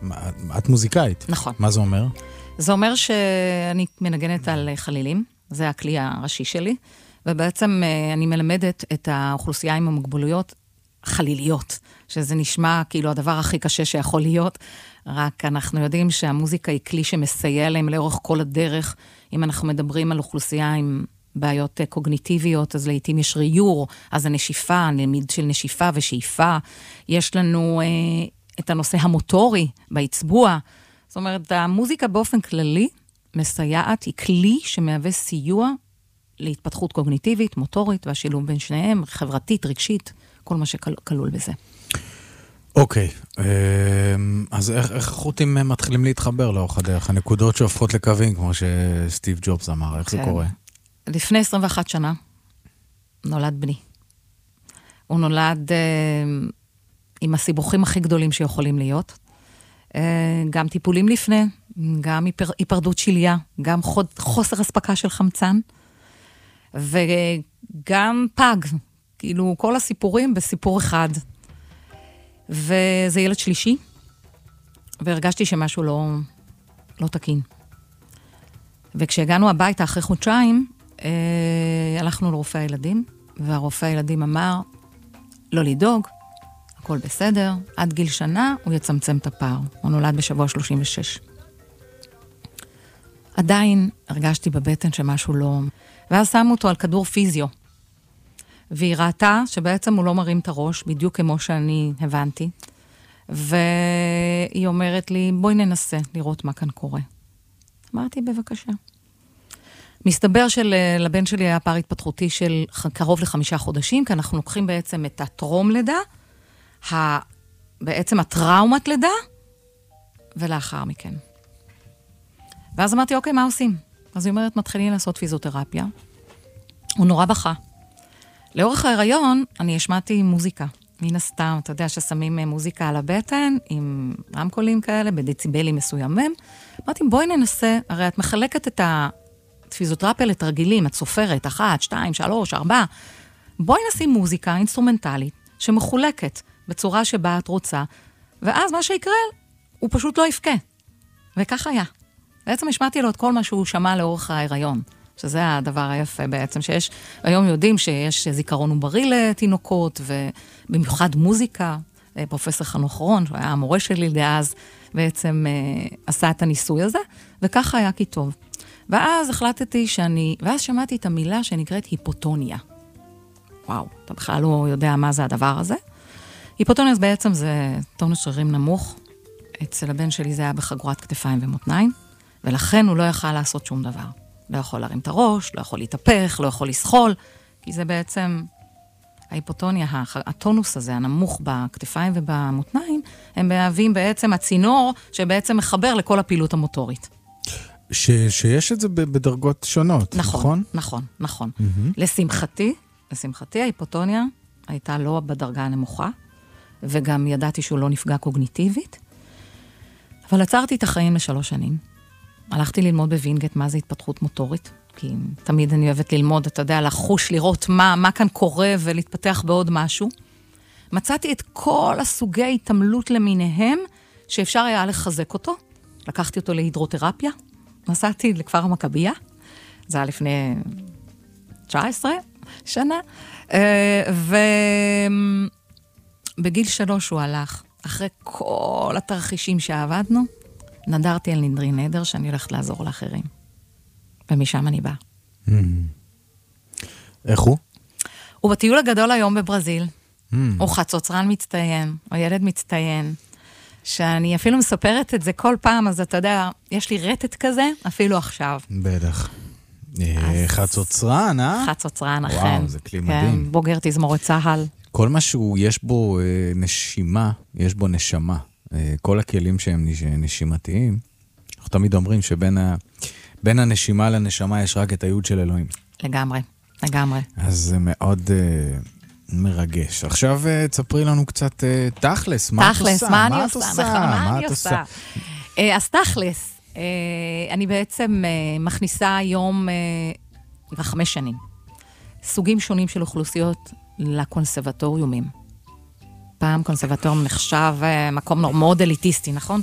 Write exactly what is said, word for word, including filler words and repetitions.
את מוזיקאית. נכון. מה זה אומר? זה אומר שאני מנגנת על חלילים, זה הכלי הראשי שלי, ובעצם אני מלמדת את האוכלוסייה עם המוגבלויות חליליות, שזה נשמע כאילו הדבר הכי קשה שיכול להיות, רק אנחנו יודעים שהמוזיקה היא כלי שמסייע להם לאורך כל הדרך. אם אנחנו מדברים על אוכלוסייה עם בעיות קוגניטיביות, אז לעתים יש ריור, אז הנשיפה, נמיד של נשיפה ושאיפה. יש לנו אה, את הנושא המוטורי בהצבוע. זאת אומרת, המוזיקה באופן כללי מסייעת, היא כלי שמהווה סיוע להתפתחות קוגניטיבית, מוטורית, והשילוב בין שניהם, חברתית, רגשית, כל מה שכלול בזה. אוקיי, אז איך החוטים מתחילים להתחבר לאורך הדרך? הנקודות שהופכות לקווים, כמו שסטיב ג'ובס אמר, איך זה קורה? לפני עשרים ואחת שנה נולד בני. הוא נולד עם הסיבוכים הכי גדולים שיכולים להיות. גם טיפולים לפני, גם היפרדות שליה, גם חוסר הספקה של חמצן, וגם פג. כאילו כל הסיפורים בסיפור אחד. וזה ילד שלישי, והרגשתי שמשהו לא, לא תקין. וכשהגענו הביתה אחרי חודשיים, אה, הלכנו לרופא הילדים, והרופא הילדים אמר, לא לדאוג, הכל בסדר, עד גיל שנה הוא יצמצם את הפער. הוא נולד בשבוע שלושים ושש. עדיין הרגשתי בבטן שמשהו לא... ואז שמו אותו על כדור פיזיו. והיא ראתה שבעצם הוא לא מרים את הראש, בדיוק כמו שאני הבנתי. והיא אומרת לי, בואי ננסה לראות מה כאן קורה. אמרתי, בבקשה. מסתבר שלבן שלי היה פער התפתחותי של קרוב לחמישה חודשים, כי אנחנו לוקחים בעצם את הטרום לידה, בעצם הטראומת לידה, ולאחר מכן. ואז אמרתי, אוקיי, מה עושים? אז היא אומרת, מתחילים לעשות פיזיותרפיה. הוא נורא בכה. לאורך ההיריון, אני השמעתי מוזיקה. מן הסתם, אתה יודע ששמים מוזיקה על הבטן, עם רמקולים כאלה, בדציבלים מסוימים. אמרתי, בואי ננסה, הרי את מחלקת את הפיזיותרפיה לתרגילים, את סופרת, אחת, שתיים, שלוש, ארבע. בואי נשים מוזיקה אינסטרומנטלית, שמחולקת בצורה שבה את רוצה, ואז מה שיקרה, הוא פשוט לא יפקה. וכך היה. בעצם השמעתי לו את כל מה שהוא שמע לאורך ההיריון. שזה הדבר היפה בעצם, שיש, היום יודעים שיש זיכרון עוברי לתינוקות, ובמיוחד מוזיקה, פרופסור חנוך רון, שהוא היה המורה שלי דאז, בעצם אה, עשה את הניסוי הזה, וככה היה כי טוב. ואז החלטתי שאני, ואז שמעתי את המילה שנקראת היפוטוניה. וואו, אתה בכלל לא יודע מה זה הדבר הזה. היפוטוניה בעצם זה טונוס שרירים נמוך, אצל הבן שלי זה היה בחגורת כתפיים ומותניים, ולכן הוא לא יכל לעשות שום דבר. לא יכול להרים את הראש, לא יכול להתהפך, לא יכול לסחול, כי זה בעצם, ההיפוטוניה, הטונוס הזה, הנמוך בכתפיים ובמותניים, הם מהווים בעצם הצינור שבעצם מחבר לכל הפעילות המוטורית. ש, שיש את זה בדרגות שונות, נכון? נכון, נכון, נכון. Mm-hmm. לשמחתי, לשמחתי, ההיפוטוניה הייתה לא בדרגה הנמוכה, וגם ידעתי שהוא לא נפגע קוגניטיבית, אבל עצרתי את החיים לשלוש שנים. הלכתי ללמוד בווינגט מה זה התפתחות מוטורית, כי תמיד אני אוהבת ללמוד, אתה יודע, לחוש, לראות מה, מה כאן קורה ולהתפתח בעוד משהו. מצאתי את כל הסוגי התעמלות למיניהם, שאפשר היה לחזק אותו. לקחתי אותו להידרותרפיה, נסעתי לכפר המכבייה, זה היה לפני תשע עשרה שנה, ובגיל שלוש הוא הלך, אחרי כל התרחישים שעבדנו, נדרתי על נדרי נדר שאני הולכת לעזור לאחרים. ומשם אני באה. איך הוא? הוא בטיול הגדול היום בברזיל. הוא חצוצרן מצטיין, הוא ילד מצטיין, שאני אפילו מספרת את זה כל פעם, אז אתה יודע, יש לי רטט כזה, אפילו עכשיו. בטח. חצוצרן, אה? חצוצרן, אכן. וואו, זה כלי מדהים. בוגר תזמורת צהל. כל משהו, יש בו נשימה, יש בו נשמה. כל הכלים שהם נשימתיים, אנחנו תמיד אומרים שבין ה... בין הנשימה לנשמה יש רק את היוד של אלוהים. לגמרי, לגמרי. אז זה מאוד uh, מרגש. עכשיו uh, תספרי לנו קצת uh, תכלס, מה את עושה? תכלס, מה אני עושה? מה את עושה? אז תכלס, אני בעצם מכניסה היום כבר חמש שנים, סוגים שונים של אוכלוסיות לקונסרבטוריומים. פעם קונסרבטוריום נחשב מקום מאוד אליטיסטי, נכון?